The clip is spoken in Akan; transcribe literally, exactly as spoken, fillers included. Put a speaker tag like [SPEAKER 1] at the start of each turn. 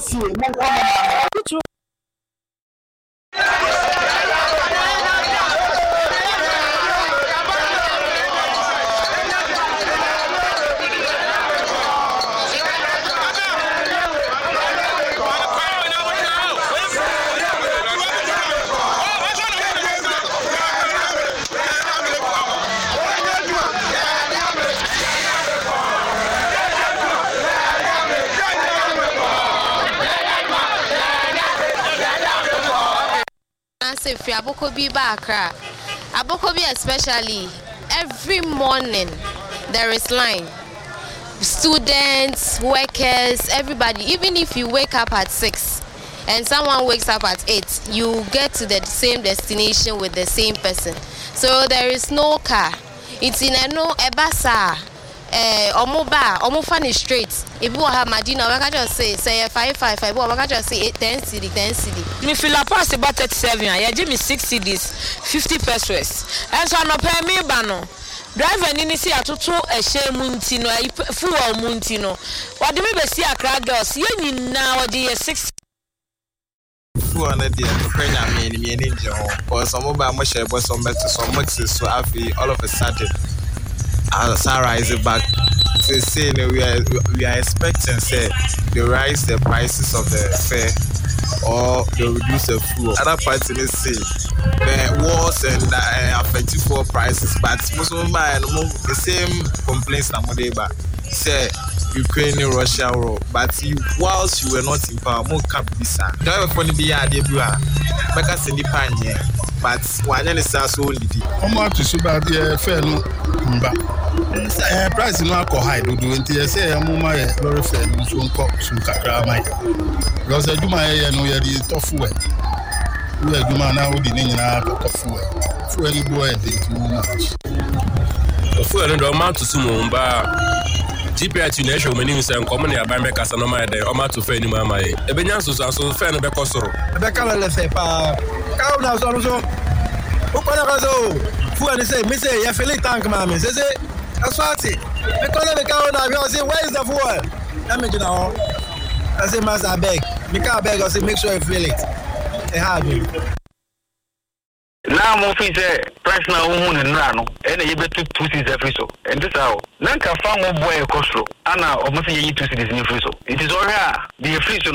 [SPEAKER 1] see mo ko
[SPEAKER 2] if you Abokobi Bakra, Abokobi especially, every morning there is line. Students, workers, everybody. Even if you wake up at six and someone wakes up at eight, you get to the same destination with the same person. So there is no car. It's in a no ebasa. Eh, omoba, omofani straight. If you have Madina, we can just say say five five five. We can just say eight, ten city, ten city.
[SPEAKER 3] Me feel a pass about thirty-seven. I give me six cities, fifty pesos. And so no pay me bano. Driver ni si atoto e share muntino, e fuwa muntino. What do me be see a crowd girls? Ye ni na wadi e six.
[SPEAKER 4] Fuwa na dia penya me ni me ninja ho. Cause some mobile mo share but some better some much so afi all of a sudden. As I rise it back, they say no, we are we are expecting say they rise the prices of the fare or they reduce the fuel. Other parts they say the wars and uh, affect for prices, but most of them the same complaints na mo dey ba say Ukraine Russia war, but you, whilst you were not in power, more cap bisa. Don't ever funny be a debut. Because in the panye, but one is so only.
[SPEAKER 5] I'm out to super the fair no. Eh, price no alcohol high. Do do until say I'm my lorry fair. So unko so kakra mai. Because I do my no ya the tough way. We do my now the name na tough way. Fuel boy dey too much.
[SPEAKER 6] Fuel no amount to sumo mba. G P S you show many say come na buy make asa no my dey o ma to fe ni mama e e benya so so fe no be kosoro
[SPEAKER 7] e be kala le fe pa ka na so so o ko na so fu ani say me say ya feel tank mama say say aswati me ko na be ka na be say where is the fuel let me get now I say master beg me ka beg I say make sure you feel it e hard me
[SPEAKER 8] now mo fi say price na wo hu ne nra no e na ye betu two cities every so and this how nan ka fa mo boy kosro ana o mo say ye two cities ni free so it is all here the free so